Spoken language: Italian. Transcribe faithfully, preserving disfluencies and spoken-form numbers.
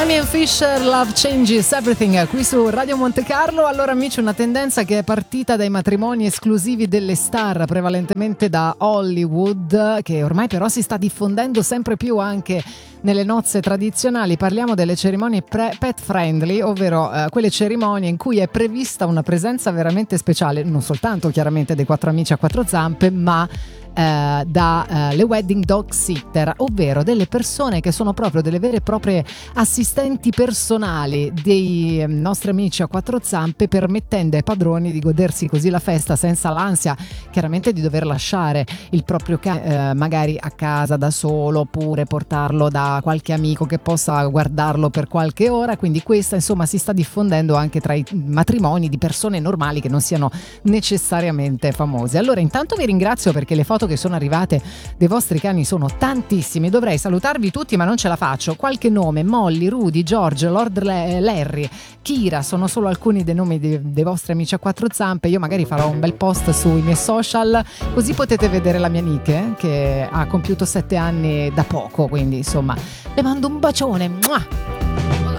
Damien Fisher, Love Changes Everything, qui su Radio Monte Carlo. Allora amici, una tendenza che è partita dai matrimoni esclusivi delle star, prevalentemente da Hollywood, che ormai però si sta diffondendo sempre più anche nelle nozze tradizionali. Parliamo delle cerimonie pre- pet friendly, ovvero eh, quelle cerimonie in cui è prevista una presenza veramente speciale, non soltanto chiaramente dei quattro amici a quattro zampe, ma Uh, da uh, le wedding dog sitter, ovvero delle persone che sono proprio delle vere e proprie assistenti personali dei um, nostri amici a quattro zampe, permettendo ai padroni di godersi così la festa senza l'ansia chiaramente di dover lasciare il proprio cane uh, magari a casa da solo, oppure portarlo da qualche amico che possa guardarlo per qualche ora. Quindi questa insomma si sta diffondendo anche tra i matrimoni di persone normali che non siano necessariamente famose. Allora intanto vi ringrazio perché le foto che sono arrivate dei vostri cani sono tantissimi. Dovrei salutarvi tutti ma non ce la faccio. Qualche nome: Molly, Rudy, George, Lord Larry, Kira, sono solo alcuni dei nomi dei, dei vostri amici a quattro zampe. Io magari farò un bel post sui miei social, così potete vedere la mia Nike che ha compiuto sette anni da poco, quindi insomma le mando un bacione. Mua!